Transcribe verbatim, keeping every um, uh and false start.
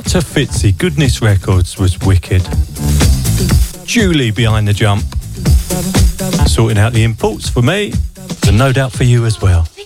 to Fitzy. Goodness Records was wicked. Julie behind the jump, sorting out the imports for me, and no doubt for you as well.